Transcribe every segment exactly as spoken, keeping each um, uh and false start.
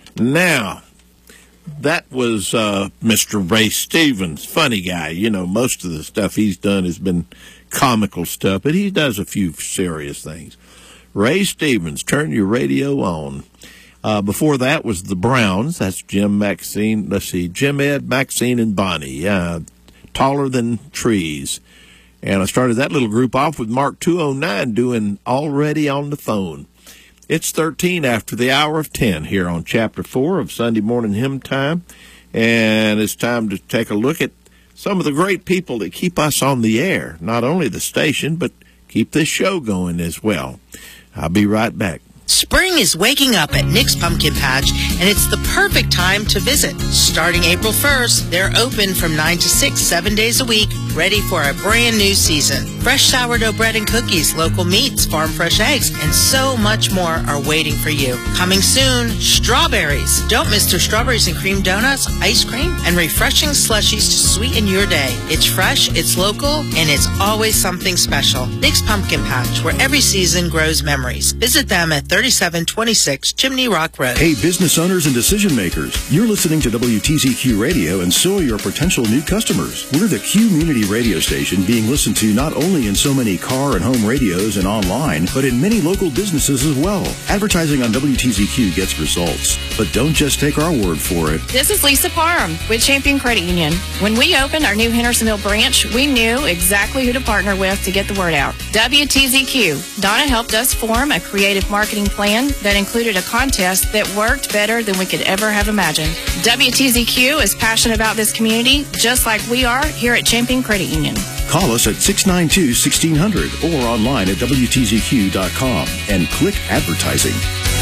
Now, that was uh, Mister Ray Stevens, funny guy. You know, most of the stuff he's done has been comical stuff, but he does a few serious things. Ray Stevens, Turn Your Radio On. Uh, before that was the Browns. That's Jim, Maxine, let's see, Jim, Ed, Maxine, and Bonnie, uh, Taller Than Trees. And I started that little group off with Mark two oh nine doing Already on the Phone. It's thirteen after the hour of ten here on Chapter four of Sunday Morning Hymn Time. And it's time to take a look at some of the great people that keep us on the air. Not only the station, but keep this show going as well. I'll be right back. Spring is waking up at Nick's Pumpkin Patch, and it's the perfect time to visit. Starting April first, they're open from nine to six, seven days a week, ready for a brand new season. Fresh sourdough bread and cookies, local meats, farm fresh eggs, and so much more are waiting for you. Coming soon, strawberries. Don't miss their strawberries and cream donuts, ice cream, and refreshing slushies to sweeten your day. It's fresh, it's local, and it's always something special. Nick's Pumpkin Patch, where every season grows memories. Visit them at thirty-seven twenty-six Chimney Rock Road. Hey, business owners and decision makers, you're listening to W T Z Q Radio, and so are your potential new customers. We're the community radio station being listened to not only in so many car and home radios and online, but in many local businesses as well. Advertising on W T Z Q gets results, but don't just take our word for it. This is Lisa Parham with Champion Credit Union. When we opened our new Hendersonville branch, we knew exactly who to partner with to get the word out. W T Z Q. Donna helped us form a creative marketing plan that included a contest that worked better than we could ever have imagined. W T Z Q is passionate about this community, just like we are here at Champion Credit Union. Call us at six nine two, one six zero zero or online at W T Z Q dot com and click advertising.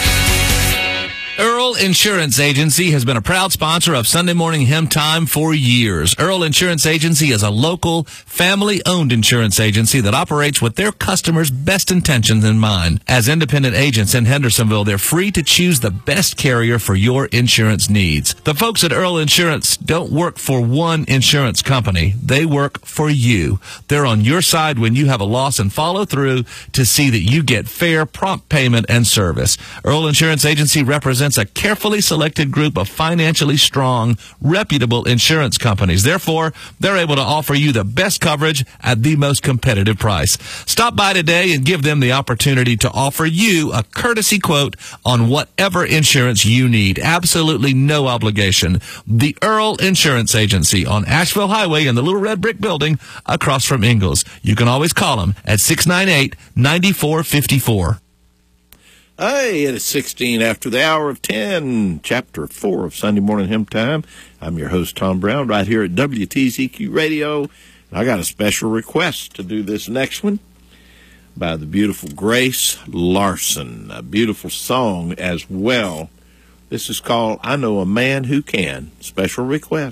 Earl Insurance Agency has been a proud sponsor of Sunday Morning Hymn Time for years. Earl Insurance Agency is a local, family-owned insurance agency that operates with their customers' best intentions in mind. As independent agents in Hendersonville, they're free to choose the best carrier for your insurance needs. The folks at Earl Insurance don't work for one insurance company. They work for you. They're on your side when you have a loss and follow through to see that you get fair, prompt payment and service. Earl Insurance Agency represents a carefully selected group of financially strong, reputable insurance companies. Therefore, they're able to offer you the best coverage at the most competitive price. Stop by today and give them the opportunity to offer you a courtesy quote on whatever insurance you need. Absolutely no obligation. The Earl Insurance Agency on Asheville Highway in the Little Red Brick Building across from Ingalls. You can always call them at six nine eight, nine four five four. Hey, it is sixteen after the hour of ten, Chapter four of Sunday Morning Hymn Time. I'm your host, Tom Brown, right here at W T Z Q Radio. I got a special request to do this next one by the beautiful Grace Larson, a beautiful song as well. This is called I Know a Man Who Can. Special request.